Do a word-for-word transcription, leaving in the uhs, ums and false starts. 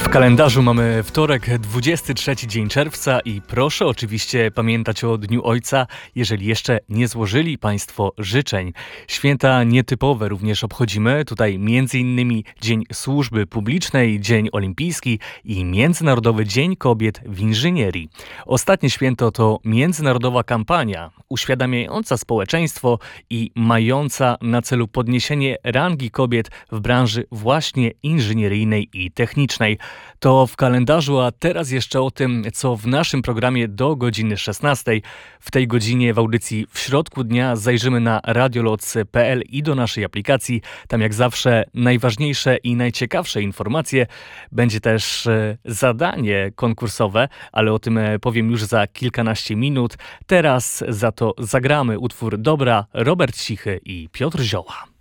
W kalendarzu mamy wtorek, dwudziesty trzeci dzień czerwca i proszę oczywiście pamiętać o Dniu Ojca, jeżeli jeszcze nie złożyli Państwo życzeń. Święta nietypowe również obchodzimy. Tutaj między innymi Dzień Służby Publicznej, Dzień Olimpijski i Międzynarodowy Dzień Kobiet w Inżynierii. Ostatnie święto to międzynarodowa kampania uświadamiająca społeczeństwo i mająca na celu podniesienie rangi kobiet w branży właśnie inżynieryjnej i technicznej. To w kalendarzu, a teraz jeszcze o tym, co w naszym programie do godziny szesnastej. W tej godzinie w audycji w środku dnia zajrzymy na radioloc kropka p l i do naszej aplikacji. Tam jak zawsze najważniejsze i najciekawsze informacje. Będzie też zadanie konkursowe, ale o tym powiem już za kilkanaście minut. Teraz za to zagramy utwór Dobra, Robert Cichy i Piotr Zioła.